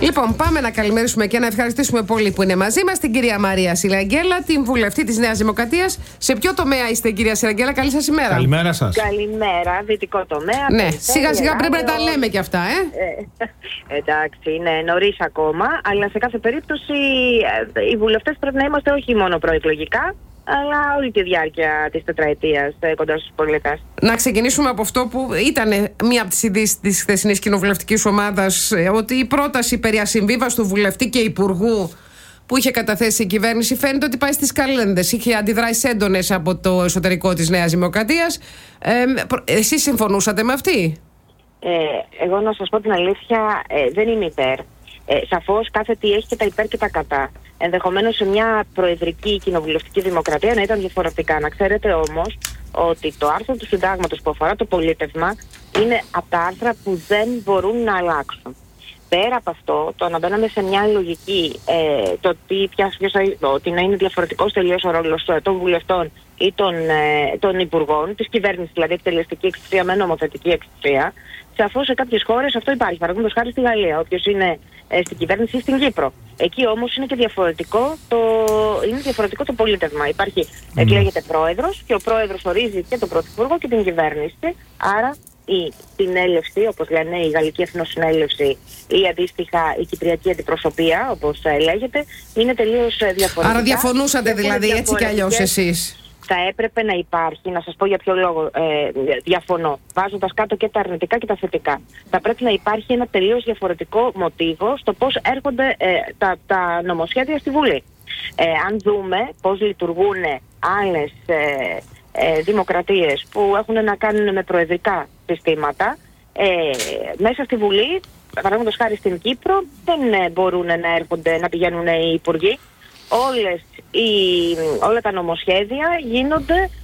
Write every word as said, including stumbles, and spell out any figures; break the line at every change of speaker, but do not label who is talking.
Λοιπόν, πάμε να καλημερίσουμε και να ευχαριστήσουμε πολύ που είναι μαζί μας την κυρία Μαρία Σιλαγγέλα, την βουλευτή της Νέας Δημοκρατίας. Σε ποιο τομέα είστε, κυρία Σιλαγγέλα? Καλή σας ημέρα.
Καλημέρα σας.
Καλημέρα, δυτικό τομέα.
Ναι, σιγά σιγά πρέπει να τα λέμε κι αυτά, ε.
ε εντάξει, είναι νωρίς ακόμα, αλλά σε κάθε περίπτωση ε, οι βουλευτές πρέπει να είμαστε όχι μόνο προεκλογικά, αλλά όλη τη διάρκεια της τετραετίας ε, κοντά στους πολίτες.
Να ξεκινήσουμε από αυτό που ήταν μία από τις ειδήσεις της χθεσινής κοινοβουλευτικής ομάδας, ε, ότι η πρόταση περί ασυμβίβαστου βουλευτή και υπουργού που είχε καταθέσει η κυβέρνηση φαίνεται ότι πάει στις καλένδες. Είχε αντιδράσεις έντονες από το εσωτερικό της Νέας Δημοκρατίας. Ε, εσείς συμφωνούσατε με αυτή?
Ε, εγώ να σας πω την αλήθεια, ε, δεν είμαι υπέρ. Ε, σαφώς κάθε τι έχει και τα υπέρ και τα κατά. Ενδεχομένως σε μια προεδρική κοινοβουλευτική δημοκρατία να ήταν διαφορετικά. Να ξέρετε όμως ότι το άρθρο του συντάγματος που αφορά το πολίτευμα είναι από τα άρθρα που δεν μπορούν να αλλάξουν. Πέρα από αυτό, το να μπαίναμε σε μια λογική, ε, το ότι, πια, ότι να είναι διαφορετικός τελείως ο ρόλος των βουλευτών ή των, ε, των υπουργών, της κυβέρνησης, δηλαδή εκτελεστική εξουσία με νομοθετική εξουσία, σαφώς σε κάποιες χώρες αυτό υπάρχει. Παραδείγματος χάρη στη Γαλλία, όποιος είναι ε, στην κυβέρνηση ή στην Κύπρο. Εκεί όμως είναι και διαφορετικό το, είναι διαφορετικό το πολίτευμα. Υπάρχει, mm. εκλέγεται πρόεδρος και ο πρόεδρος ορίζει και τον πρωθυπουργό και την κυβέρνηση. Άρα η συνέλευση, όπως λένε η Γαλλική Εθνοσυνέλευση ή αντίστοιχα η Κυπριακή Αντιπροσωπεία, όπως ε, λέγεται, είναι τελείως ε, διαφορετικά.
Άρα διαφωνούσατε δηλαδή έτσι κι αλλιώς εσείς?
Θα έπρεπε να υπάρχει, να σας πω για ποιο λόγο ε, διαφωνώ, βάζοντας κάτω και τα αρνητικά και τα θετικά. Θα πρέπει να υπάρχει ένα τελείως διαφορετικό μοτίβο στο πώς έρχονται ε, τα, τα νομοσχέδια στη Βουλή. Ε, αν δούμε πώς λειτουργούν άλλες ε, ε, δημοκρατίες που έχουν να κάνουν με προεδρικά συστήματα, ε, μέσα στη Βουλή, παραδείγματος χάρη στην Κύπρο, δεν ε, μπορούν να έρχονται, να πηγαίνουν οι υπουργοί. Όλες οι, όλα τα νομοσχέδια γίνονται